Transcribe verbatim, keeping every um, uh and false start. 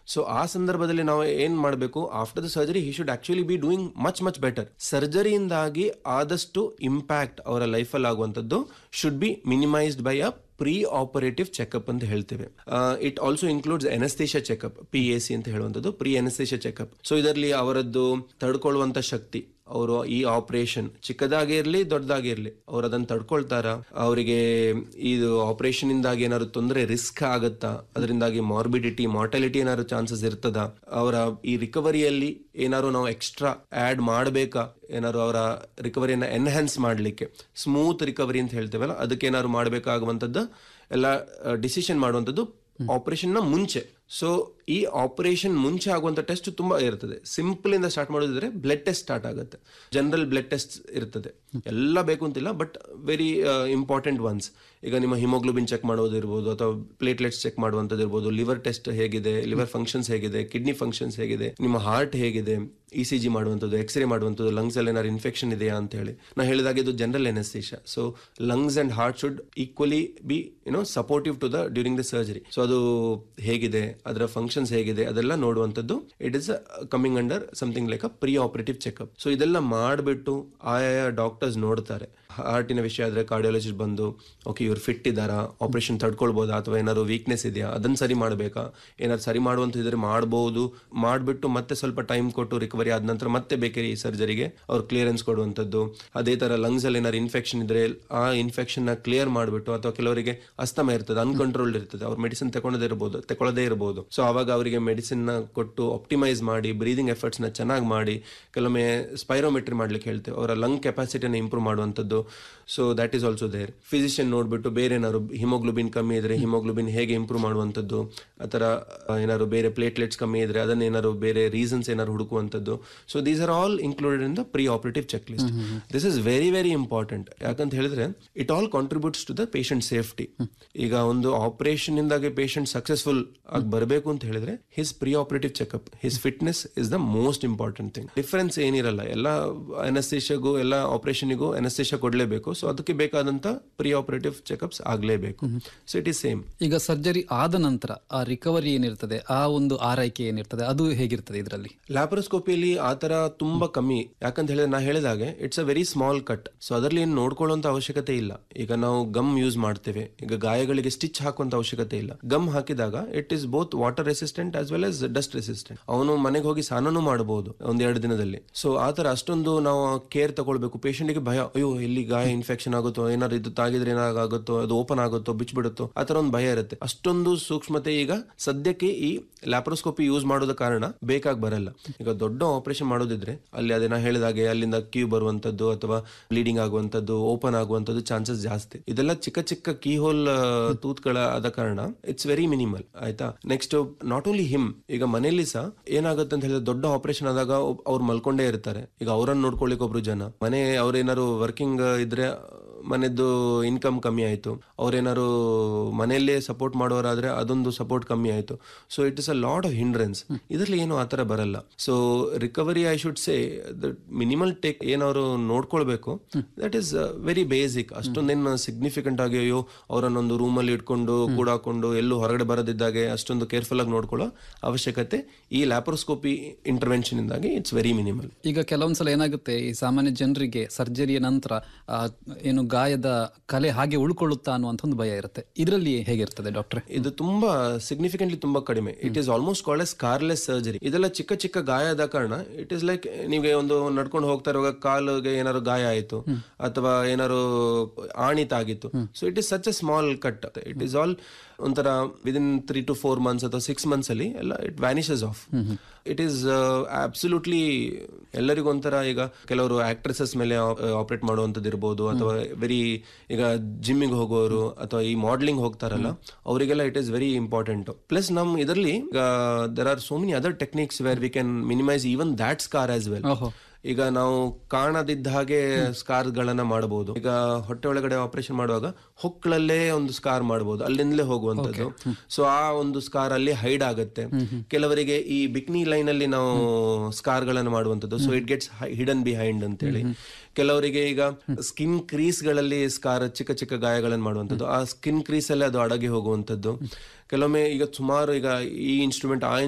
So ಆ ಸಂದರ್ಭದಲ್ಲಿ ನಾವು ಏನ್ ಮಾಡಬೇಕು, after the surgery he should actually be doing much much better. ಸರ್ಜರಿಯಿಂದಾಗಿ ಆದಷ್ಟು ಇಂಪ್ಯಾಕ್ಟ್ ಅವರ ಲೈಫಲ್ಲಿ ಆಗುವಂಥದ್ದು should be minimised by a pre operative checkup ಅಂತ ಹೇಳ್ತೇವೆ. It also includes ಎನಸ್ಥೇಷಿಯಾ checkup, P A C ಅಂತ ಹೇಳುವಂಥದ್ದು, ಪ್ರೀ ಎನಸ್ಥೇಷಿಯಾ ಚೆಕಪ್. ಸೊ ಇದರಲ್ಲಿ ಅವರದ್ದು ತಡ್ಕೊಳ್ಳುವಂತ ಶಕ್ತಿ, ಅವರು ಈ ಆಪರೇಷನ್ ಚಿಕ್ಕದಾಗಿರ್ಲಿ ದೊಡ್ಡದಾಗಿರ್ಲಿ ಅವ್ರು ಅದನ್ನ ತಡ್ಕೊಳ್ತಾರ, ಅವರಿಗೆ ಇದು ಆಪರೇಷನ್ ಇಂದಾಗಿ ಏನಾದ್ರು ತೊಂದರೆ ರಿಸ್ಕ್ ಆಗತ್ತಾ, ಅದರಿಂದಾಗಿ ಮಾರ್ಬಿಡಿಟಿ ಮಾರ್ಟಾಲಿಟಿ ಏನಾದ್ರು ಚಾನ್ಸಸ್ ಇರ್ತದ, ಅವರ ಈ ರಿಕವರಿಯಲ್ಲಿ ಏನಾದ್ರು ನಾವು ಎಕ್ಸ್ಟ್ರಾ ಆಡ್ ಮಾಡಬೇಕಾ, ಏನಾದ್ರು ಅವರ ರಿಕವರಿಯನ್ನ ಎನ್ಹಾನ್ಸ್ ಮಾಡ್ಲಿಕ್ಕೆ, ಸ್ಮೂತ್ ರಿಕವರಿ ಅಂತ ಹೇಳ್ತೇವಲ್ಲ, ಅದಕ್ಕೆ ಏನಾದ್ರು ಮಾಡಬೇಕಾಗುವಂಥದ್ದು ಎಲ್ಲ ಡಿಸಿಷನ್ ಮಾಡುವಂಥದ್ದು ಆಪರೇಷನ್ ನ ಮುಂಚೆ. ಸೊ ಈ ಆಪರೇಷನ್ ಮುಂಚೆ ಆಗುವಂತ ಟೆಸ್ಟ್ ತುಂಬಾ ಇರ್ತದೆ. ಸಿಂಪಲ್ ಇಂದ ಸ್ಟಾರ್ಟ್ ಮಾಡೋದಿದ್ರೆ ಬ್ಲಡ್ ಟೆಸ್ಟ್ ಸ್ಟಾರ್ಟ್ ಆಗುತ್ತೆ. ಜನರಲ್ ಬ್ಲಡ್ ಟೆಸ್ಟ್ ಇರ್ತದೆ, ಎಲ್ಲ ಬೇಕು ಅಂತಿಲ್ಲ, ಬಟ್ ವೆರಿ ಇಂಪಾರ್ಟೆಂಟ್ ಒನ್ಸ್. ಈಗ ನಿಮ್ಮ ಹಿಮೋಗ್ಲೋಬಿನ್ ಚೆಕ್ ಮಾಡೋದು ಇರ್ಬೋದು, ಅಥವಾ ಪ್ಲೇಟ್ಲೆಟ್ಸ್ ಚೆಕ್ ಮಾಡುವಂಥದ್ದು ಇರ್ಬೋದು, ಲಿವರ್ ಟೆಸ್ಟ್ ಹೇಗಿದೆ, ಲಿವರ್ ಫಂಕ್ಷನ್ಸ್ ಹೇಗಿದೆ, ಕಿಡ್ನಿ ಫಂಕ್ಷನ್ಸ್ ಹೇಗಿದೆ, ನಿಮ್ಮ ಹಾರ್ಟ್ ಹೇಗಿದೆ, ಇ ಸಿ ಜಿ ಮಾಡುವಂಥದ್ದು, ಎಕ್ಸ್ರೇ ಮಾಡುವಂಥದ್ದು, ಲಂಗ್ಸ್ ಅಲ್ಲಿ ಏನಾದ್ರು ಇನ್ಫೆಕ್ಷನ್ ಇದೆಯಾ ಅಂತ ಹೇಳಿ. ನಾ ಹೇಳಿದಾಗ ಇದು general ಎನಸ್ಥೇಷಿಯಾ. So lungs and heart should equally B YONO supportive to the during the surgery. So ಅದು ಹೇಗಿದೆ, ಅದರ ಫಂಕ್ಷನ್ಸ್ ಹೇಗಿದೆ, ಅದೆಲ್ಲ ನೋಡುವಂಥದ್ದು it is coming under something like a pre operative checkup. So ಇದೆಲ್ಲ ಮಾಡಿಬಿಟ್ಟು ಆಯಾ ಡಾಕ್ಟರ್ಸ್ ನೋಡ್ತಾರೆ. ಹಾರ್ಟಿನ ವಿಷಯ ಆದ್ರೆ ಕಾರ್ಡಿಯಾಲಜಿಸ್ಟ್ ಬಂದು ಓಕೆ ಇವ್ರು ಫಿಟ್ ಇದ್ದಾರಾ, ಆಪರೇಷನ್ ತಡ್ಕೊಳ್ಬೋದಾ, ಅಥವಾ ಏನಾದ್ರು ವೀಕ್ನೆಸ್ ಇದೆಯಾ, ಅದನ್ನ ಸರಿ ಮಾಡಬೇಕಾ, ಏನಾದ್ರು ಸರಿ ಮಾಡುವಂತಿದ್ರೆ ಮಾಡ್ಬೋದು, ಮಾಡ್ಬಿಟ್ಟು ಮತ್ತೆ ಸ್ವಲ್ಪ ಟೈಮ್ ಕೊಟ್ಟು ರಿಕವರಿ ಆದ ನಂತರ ಮತ್ತೆ ಬೇಕೇ ಈ ಸರ್ಜರಿಗೆ ಅವ್ರು ಕ್ಲಿಯರೆನ್ಸ್ ಕೊಡುವಂಥದ್ದು. ಅದೇ ತರ ಲಂಗ್ಸ್ ಅಲ್ಲಿ ಏನಾದ್ರು ಇನ್ಫೆಕ್ಷನ್ ಇದ್ರೆ ಆ ಇನ್ಫೆಕ್ಷನ್ ನ ಕ್ಲಿಯರ್ ಮಾಡಿಬಿಟ್ಟು, ಅಥವಾ ಕೆಲವರಿಗೆ ಅಸ್ತಮ ಇರ್ತದೆ, ಅನ್ಕಂಟ್ರೋಲ್ಡ್ ಇರ್ತದೆ, ಅವ್ರು ಮೆಡಿಸಿನ್ ತಗೊಳ್ಳದೇ ಇರಬಹುದು ತಗೊಳ್ಳದೇ ಇರಬಹುದು ಸೊ ಆವಾಗ ಅವರಿಗೆ ಮೆಡಿಸಿನ್ ನ ಕೊಟ್ಟು ಆಪ್ಟಿಮೈಸ್ ಮಾಡಿ, ಬ್ರೀದಿಂಗ್ ಎಫರ್ಟ್ಸ್ ನ ಚೆನ್ನಾಗಿ ಮಾಡಿ, ಕೆಲವೊಮ್ಮೆ ಸ್ಪೈರೋಮೆಟ್ರಿ ಮಾಡ್ಲಿಕ್ಕೆ ಹೇಳ್ತೇವೆ, ಅವರ ಲಂಗ್ ಕೆಪಾಸಿಟಿನ ಇಂಪ್ರೂವ್ ಮಾಡುವಂಥದ್ದು. So that is also there. Physician ನೋಡ್ಬಿಟ್ಟು ಬೇರೆ ಏನಾದ್ರು ಹಿಮೋಗ್ಲೋಬಿನ್ ಕಮ್ಮಿ ಇದ್ರೆ ಹಿಮೋಗ್ಲೋಬಿನ್ ಹೇಗೆ ಇಂಪ್ರೂವ್ ಮಾಡುವಂಥದ್ದು, ಆತರ ಏನಾದ್ರು ಬೇರೆ ಪ್ಲೇಟ್ಲೆಟ್ಸ್ ಕಮ್ಮಿ ಇದ್ರೆ ಅದನ್ನ ಏನಾದ್ರು ಬೇರೆ ರೀಸನ್ಸ್ ಏನಾದ್ರು ಹುಡುಕುವಂಥದ್ದು. So these are all included in the pre operative check list. This is very very important. ಯಾಕಂತ ಹೇಳಿದ್ರೆ it all contributes to the patient safety. ಈಗ ಒಂದು ಆಪರೇಷನ್ ಇಂದಾಗಿ ಪೇಷಂಟ್ ಸಕ್ಸಸ್ಫುಲ್ ಆಗಿ ಬರಬೇಕು ಅಂತ ಹೇಳಿದ್ರೆ his pre operative checkup, his fitness is the most important thing. Difference ಏನಿರಲ್ಲ, ಎಲ್ಲ ಅನಸ್ತೇಷಿಯಾಗೂ ಎಲ್ಲ ಆಪರೇಷನ್ಗೂ ಅನಸ್ತೇಷಿಯಾ ಕೊಡ್ಲೇಬೇಕು. ಸೊ ಅದಕ್ಕೆ ಬೇಕಾದಂತ pre operative checkups ಆಗ್ಲೇಬೇಕು. So it is same. ಈಗ ಸರ್ಜರಿ ಆದ ನಂತರ ಆ ರಿಕವರಿ ಏನಿರ್ತದೆ, ಆ ಒಂದು ಆರೈಕೆ ಏನಿರ್ತದೆ, ಅದು ಹೇಗಿರ್ತದೆ ಇದರಲ್ಲಿ? ಲ್ಯಾಪ್ರೋಸ್ಕೋಪಿಯಲ್ಲಿ ಆ ತರ ತುಂಬಾ ಕಮ್ಮಿ. ಯಾಕಂತ ಹೇಳಿದ್ರೆ ನಾ ಹೇಳಿದಾಗೆ it's a very small cut. So ಅದರಲ್ಲಿ ಏನು ನೋಡ್ಕೊಳ್ಳುವಂತ ಅವಶ್ಯಕತೆ ಇಲ್ಲ. ಈಗ ನಾವು ಗಮ್ ಯೂಸ್ ಮಾಡ್ತೇವೆ, ಈಗ ಗಾಯಗಳಿಗೆ ಸ್ಟಿಚ್ ಹಾಕುವಂತ ಅವಶ್ಯಕತೆ ಇಲ್ಲ. ಗಮ್ ಹಾಕಿದಾಗ it is both water resistant as well as dust resistant. ಅವನು ಮನೆಗೆ ಹೋಗಿ ಸ್ನಾನನೂ ಮಾಡಬಹುದು ಒಂದೆರಡು ದಿನದಲ್ಲಿ. ಸೊ ಆತರ ಅಷ್ಟೊಂದು ನಾವು ಕೇರ್ ತಗೊಳ್ಬೇಕು. ಪೇಷಂಟ್ಗೆ ಭಯ, ಅಯ್ಯೋ ಇಲ್ಲಿ ಗಾಯ ಇನ್ಫೆಕ್ಷನ್ ಆಗುತ್ತೋ, ಏನಾದ್ರು ಇದು ತಾಗಿದ್ರೆ ಏನಾಗುತ್ತೋ, ಅದು ಓಪನ್ ಆಗುತ್ತೋ, ಬಿಚ್ಚಿಬಿಡುತ್ತೋ, ಆತರ ಒಂದು ಭಯ ಇರುತ್ತೆ. ಅಷ್ಟೊಂದು ಸೂಕ್ಷ್ಮತೆ ಈಗ ಸದ್ಯಕ್ಕೆ ಈ ಲ್ಯಾಪ್ರೋಸ್ಕೋಪಿ ಯೂಸ್ ಮಾಡೋದ ಕಾರಣ ಬೇಕಾಗಿ ಬರಲ್ಲ. ಈಗ ದೊಡ್ಡ ಆಪರೇಷನ್ ಮಾಡೋದಿದ್ರೆ ಅಲ್ಲಿ ಅದೇನ ಹೇಳಿದಾಗೆ ಅಲ್ಲಿಂದ ಕ್ಯೂ ಬರುವಂತದ್ದು ಅಥವಾ ಬ್ಲೀಡಿಂಗ್ ಆಗುವಂತದ್ದು, ಓಪನ್ ಆಗುವಂತದ್ದು ಚಾನ್ಸಸ್ ಜಾಸ್ತಿ. ಇದೆಲ್ಲ ಚಿಕ್ಕ ಚಿಕ್ಕ ಕೀ ಹೋಲ್ ತೂತ್ಗಳ ಆದ ಕಾರಣ ಇಟ್ಸ್ ವೆರಿ ಮಿನಿಮಲ್. ಆಯ್ತಾ. ನೆಕ್ಸ್ಟ್ ನಾಟ್ ಓನ್ಲಿ ಹಿಮ್, ಈಗ ಮನೆಯಲ್ಲಿ ಸಹ ಏನಾಗುತ್ತೆ ಅಂತ ಹೇಳಿದ್ರೆ ದೊಡ್ಡ ಆಪರೇಷನ್ ಆದಾಗ ಅವ್ರು ಮಲ್ಕೊಂಡೇ ಇರ್ತಾರೆ. ಈಗ ಅವರನ್ನು ನೋಡ್ಕೊಳ್ಳಿಕ್ ಒಬ್ರು ಜನ, ಮನೆ ಅವ್ರೇನಾದ್ರು ವರ್ಕಿಂಗ್ ಇದ್ರೆ ಮನೆದ್ದು ಇನ್ಕಮ್ ಕಮ್ಮಿ ಆಯ್ತು, ಅವ್ರೇನಾದ್ರು ಮನೆಯಲ್ಲೇ ಸಪೋರ್ಟ್ ಮಾಡೋರಾದ್ರೆ ಅದೊಂದು ಸಪೋರ್ಟ್ ಕಮ್ಮಿ ಆಯ್ತು. So it is a lot of hindrance. ಇದರಲ್ಲಿ ಏನು ಆತರ ಬರಲ್ಲ. So recovery I should say the minimal take ಏನವರು ನೋಡ್ಕೊಳ್ಬೇಕು, that is very basic. ಅಷ್ಟೊಂದೇನು significant ಆಗಿ ಅಯ್ಯೋ ಅವರನ್ನೊಂದು ರೂಮಲ್ಲಿ ಇಟ್ಕೊಂಡು ಕೂಡಾಕೊಂಡು ಎಲ್ಲೂ ಹೊರಗಡೆ ಬರೋದಿದ್ದಾಗೆ ಅಷ್ಟೊಂದು ಕೇರ್ಫುಲ್ ಆಗಿ ನೋಡ್ಕೊಳ್ಳೋ ಅವಶ್ಯಕತೆ ಈ ಲ್ಯಾಪ್ರೋಸ್ಕೋಪಿ ಇಂಟರ್ವೆನ್ಷನ್ ಇಂದಾಗಿ ಇಟ್ಸ್ ವೆರಿ ಮಿನಿಮಲ್. ಈಗ ಕೆಲವೊಂದ್ಸಲ ಏನಾಗುತ್ತೆ, ಈ ಸಾಮಾನ್ಯ ಜನರಿಗೆ ಸರ್ಜರಿಯ ನಂತರ ಏನು ಗಾಯದ ಕಲೆ ಹಾಗೆ ಉಳ್ಕೊಳ್ಳುತ್ತಾ ಅನ್ನುವಂಥ ಒಂದು ಭಯ ಇರುತ್ತೆ. ಇದರಲ್ಲಿ ಹೇಗಿರ್ತದೆ ಡಾಕ್ಟ್ರೆ? ಇದು ತುಂಬಾ ಸಿಗ್ನಿಫಿಕೆಂಟ್ಲಿ ತುಂಬಾ ಕಡಿಮೆ. It is almost called as ಸ್ಕಾರ್ಲೆಸ್ surgery. ಇದೆಲ್ಲ ಚಿಕ್ಕ ಚಿಕ್ಕ ಗಾಯ ಆದ ಕಾರಣ ಇಟ್ ಇಸ್ ಲೈಕ್ ನೀವೇ ಒಂದು ನಡ್ಕೊಂಡು ಹೋಗ್ತಾ ಇರುವಾಗ ಕಾಲಿಗೆ ಏನಾದ್ರು ಗಾಯ ಆಯ್ತು ಅಥವಾ ಏನಾದ್ರು ಆಣಿ ತಾಗಿತ್ತು. So it is such A small cut. It is all ಒಂಥರ within three to four months ಅಥವಾ ಸಿಕ್ಸ್ ಮಂತ್ಸ್ ಅಲ್ಲಿ ಎಲ್ಲ it vanishes of. It is absolutely ಎಲ್ಲರಿಗೂ ಒಂಥರ. ಈಗ ಕೆಲವರು ಆಕ್ಟ್ರೆಸಸ್ ಮೇಲೆ ಆಪರೇಟ್ ಮಾಡುವಂಥದ್ದು ಇರ್ಬೋದು, ಅಥವಾ ವೆರಿ ಈಗ ಜಿಮ್ಮಿಗೆ ಹೋಗೋರು ಅಥವಾ ಈ ಮಾಡಲಿಂಗ್ ಹೋಗ್ತಾರಲ್ಲ ಅವರಿಗೆಲ್ಲ it is very important. Plus ನಮ್ ಇದರಲ್ಲಿ there are so many other techniques where we can minimise even that scar as well. ಈಗ ನಾವು ಕಾಣದಿದ್ದ ಹಾಗೆ ಸ್ಕಾರ್ ಗಳನ್ನ ಮಾಡಬಹುದು. ಈಗ ಹೊಟ್ಟೆ ಒಳಗಡೆ ಆಪರೇಷನ್ ಮಾಡುವಾಗ ಹೊಕ್ಕಳಲ್ಲೇ ಒಂದು ಸ್ಕಾರ್ ಮಾಡಬಹುದು, ಅಲ್ಲಿಂದಲೇ ಹೋಗುವಂತದ್ದು. ಸೊ ಆ ಒಂದು ಸ್ಕಾರ್ ಅಲ್ಲಿ ಹೈಡ್ ಆಗುತ್ತೆ. ಕೆಲವರಿಗೆ ಈ ಬಿಕ್ನಿ ಲೈನ್ ಅಲ್ಲಿ ನಾವು ಸ್ಕಾರ್ ಗಳನ್ನ ಮಾಡುವಂತದ್ದು, so it gets hidden behind ಅಂತ ಹೇಳಿ. ಕೆಲವರಿಗೆ ಈಗ ಸ್ಕಿನ್ ಕ್ರೀಸ್ ಗಳಲ್ಲಿ ಸ್ಕಾರ್, ಚಿಕ್ಕ ಚಿಕ್ಕ ಗಾಯಗಳನ್ನು ಮಾಡುವಂತದ್ದು, ಆ ಸ್ಕಿನ್ ಕ್ರೀಸ್ ಅಲ್ಲಿ ಅದು ಅಡಗಿ ಹೋಗುವಂತದ್ದು. ಕೆಲವೊಮ್ಮೆ ಈಗ ಸುಮಾರು ಈಗ ಈ ಇನ್ಸ್ಟ್ರೂಮೆಂಟ್ ಆ